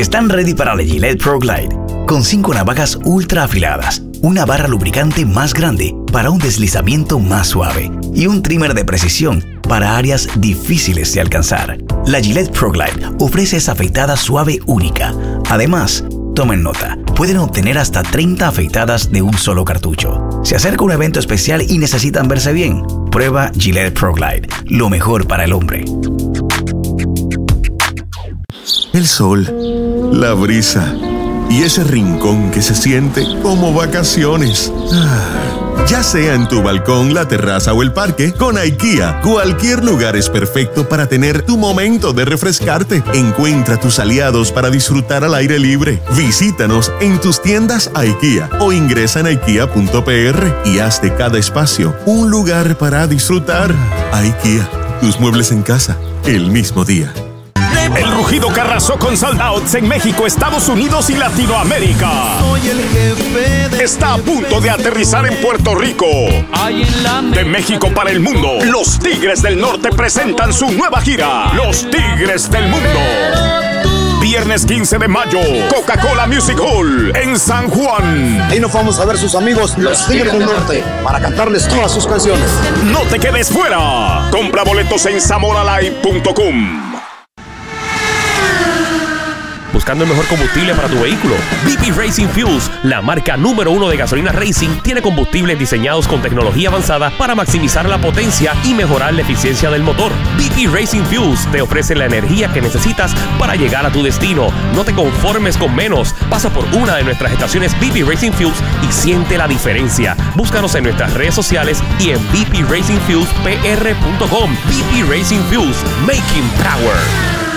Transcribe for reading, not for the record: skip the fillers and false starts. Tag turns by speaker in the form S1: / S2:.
S1: Están ready para la Gillette Pro Glide, con 5 navajas ultra afiladas, una barra lubricante más grande para un deslizamiento más suave y un trimmer de precisión para áreas difíciles de alcanzar. La Gillette Pro Glide ofrece esa afeitada suave única. Además, tomen nota, pueden obtener hasta 30 afeitadas de un solo cartucho. Se acerca un evento especial y necesitan verse bien. Prueba Gillette Pro Glide, lo mejor para el hombre.
S2: El sol, la brisa y ese rincón que se siente como vacaciones. Ya sea en tu balcón, la terraza o el parque, con IKEA, cualquier lugar es perfecto para tener tu momento de refrescarte. Encuentra tus aliados para disfrutar al aire libre. Visítanos en tus tiendas IKEA o ingresa en ikea.pr y haz de cada espacio un lugar para disfrutar. IKEA, tus muebles en casa, el mismo día.
S3: El rugido que arrasó con sold outs en México, Estados Unidos y Latinoamérica.
S4: Soy el jefe
S3: Está a punto de aterrizar en Puerto Rico. De México para el mundo, los Tigres del Norte presentan su nueva gira, Los Tigres del Mundo. Viernes 15 de mayo, Coca-Cola Music Hall en San Juan.
S5: Ahí nos vamos a ver sus amigos, los Tigres del Norte, para cantarles todas sus canciones.
S3: No te quedes fuera. Compra boletos en zamoralive.com.
S6: Buscando el mejor combustible para tu vehículo, BP Racing Fuels, la marca número 1 de gasolina racing, tiene combustibles diseñados con tecnología avanzada para maximizar la potencia y mejorar la eficiencia del motor. BP Racing Fuels te ofrece la energía que necesitas para llegar a tu destino. No te conformes con menos. Pasa por una de nuestras estaciones BP Racing Fuels y siente la diferencia. Búscanos en nuestras redes sociales y en bpracingfuelspr.com. BP Racing Fuels, making power.